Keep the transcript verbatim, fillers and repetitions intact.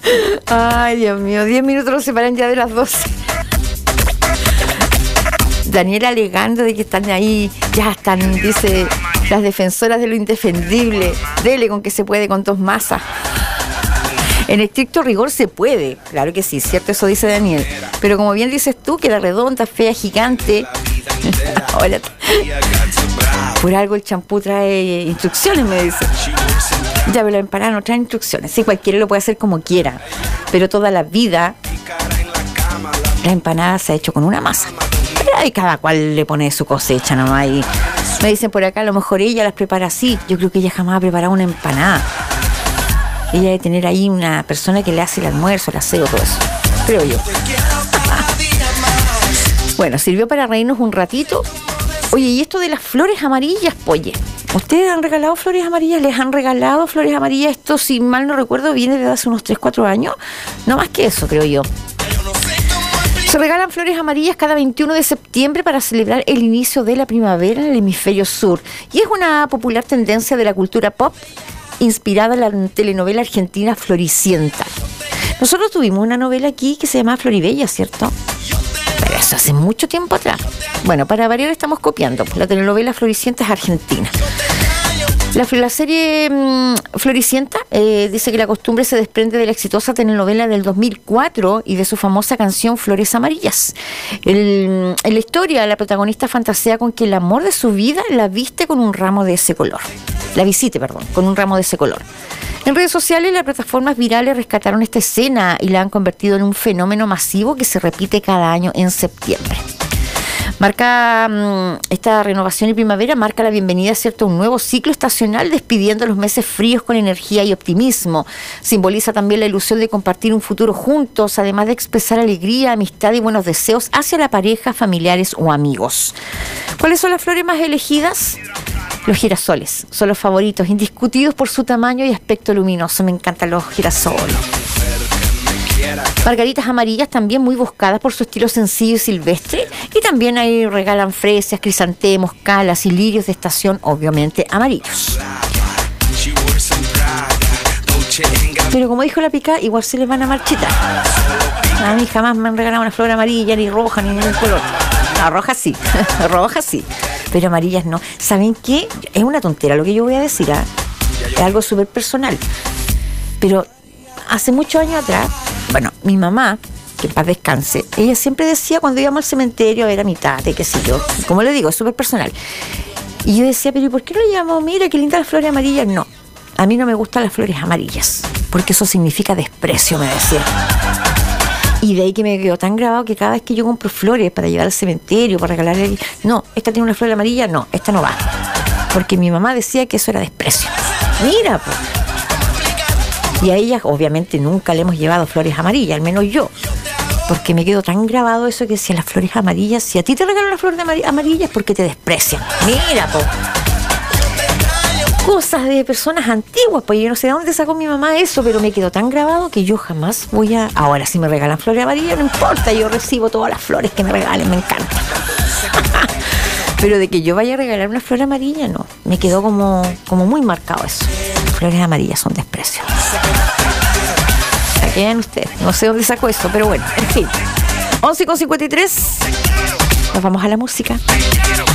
Ay, Dios mío, diez minutos nos separan ya de las doce. Daniela alegando de que están ahí, ya están, dice, las defensoras de lo indefendible. Dele con que se puede con dos masas. En estricto rigor se puede, claro que sí, cierto, eso dice Daniel. Pero como bien dices tú, que la redonda, fea, gigante. Hola. Por algo el champú trae instrucciones, me dice. Ya, pero la empanada no trae instrucciones. Sí, cualquiera lo puede hacer como quiera. Pero toda la vida, la empanada se ha hecho con una masa. Pero ahí cada cual le pone su cosecha nomás. Y me dicen por acá, a lo mejor ella las prepara así. Yo creo que ella jamás ha preparado una empanada. Ella debe tener ahí una persona que le hace el almuerzo, el aseo, todo eso. Creo yo. Bueno, sirvió para reírnos un ratito. Oye, y esto de las flores amarillas, oye, ¿ustedes han regalado flores amarillas? ¿Les han regalado flores amarillas? Esto, si mal no recuerdo, viene de hace unos tres, cuatro años. No más que eso, creo yo. Se regalan flores amarillas cada veintiuno de septiembre para celebrar el inicio de la primavera en el hemisferio sur. Y es una popular tendencia de la cultura pop inspirada en la telenovela argentina Floricienta. Nosotros tuvimos una novela aquí que se llamaba Floribella, ¿cierto? Pero eso hace mucho tiempo atrás. Bueno, para variar estamos copiando. La telenovela Floricienta es argentina. La, la serie mmm, Floricienta eh, dice que la costumbre se desprende de la exitosa telenovela del dos mil cuatro y de su famosa canción Flores Amarillas. El, en la historia, la protagonista fantasea con que el amor de su vida la viste con un ramo de ese color. La visite, perdón, con un ramo de ese color. En redes sociales, las plataformas virales rescataron esta escena y la han convertido en un fenómeno masivo que se repite cada año en septiembre. Marca mmm, esta renovación y primavera marca la bienvenida, ¿cierto?, a un nuevo ciclo estacional, despidiendo los meses fríos con energía y optimismo. Simboliza también la ilusión de compartir un futuro juntos, además de expresar alegría, amistad y buenos deseos hacia la pareja, familiares o amigos. ¿Cuáles son las flores más elegidas? Los girasoles son los favoritos, indiscutidos por su tamaño y aspecto luminoso. Me encantan los girasoles. Margaritas amarillas también muy buscadas por su estilo sencillo y silvestre. Y también ahí regalan fresas, crisantemos, calas y lirios de estación, obviamente amarillos. Pero como dijo la Pica, igual se les van a marchitar. A mí jamás me han regalado una flor amarilla, ni roja, ni ningún color. No, roja sí, roja sí, pero amarillas no. ¿Saben qué? Es una tontera lo que yo voy a decir, ¿eh? Es algo súper personal. Pero hace muchos años atrás, bueno, mi mamá, que en paz descanse, ella siempre decía cuando íbamos al cementerio a ver a mi tata, qué sé yo, como le digo, es súper personal. Y yo decía, pero ¿y por qué no le llamamos? Mira, qué lindas las flores amarillas. No, a mí no me gustan las flores amarillas, porque eso significa desprecio, me decía. Y de ahí que me quedó tan grabado que cada vez que yo compro flores para llevar al cementerio, para regalarle, no, esta tiene una flor amarilla, no, esta no va. Porque mi mamá decía que eso era desprecio. Mira, pues. Y a ella, obviamente, nunca le hemos llevado flores amarillas, al menos yo. Porque me quedó tan grabado eso que decía, las flores amarillas, si a ti te regalan las flores amarillas, porque te desprecian. Mira, pues. Cosas de personas antiguas, pues yo no sé de dónde sacó mi mamá eso, pero me quedó tan grabado que yo jamás voy a... Ahora, si me regalan flores amarillas, no importa, yo recibo todas las flores que me regalen, me encanta. Pero de que yo vaya a regalar una flor amarilla, no. Me quedó como, como muy marcado eso. Las flores amarillas son desprecio. Aquí vean ustedes, no sé dónde sacó eso, pero bueno, en fin. once con cincuenta y tres, nos vamos a la música.